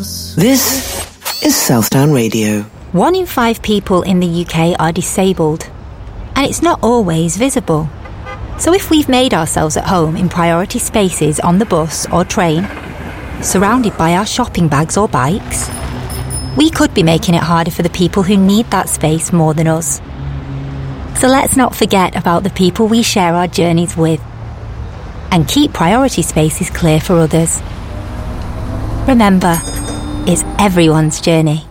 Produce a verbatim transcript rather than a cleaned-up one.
This is Southdown Radio. One in five people in the U K are disabled, and it's not always visible. So if we've made ourselves at home in priority spaces on the bus or train, surrounded by our shopping bags or bikes, we could be making it harder for the people who need that space more than us. So let's not forget about the people we share our journeys with, and keep priority spaces clear for others. Remember, it's everyone's journey.